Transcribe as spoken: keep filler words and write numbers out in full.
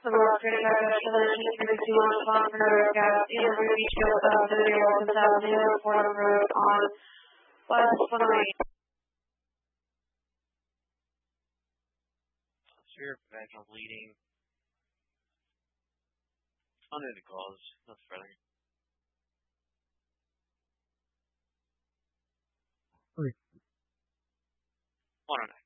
The rock trade congratulations to the two on Farm Road, guys. In the movie show of the video of the Avenue Fordham Road on West twenty-eight. Severe vaginal bleeding. Under the cause, not spreading. Three. One oh nine.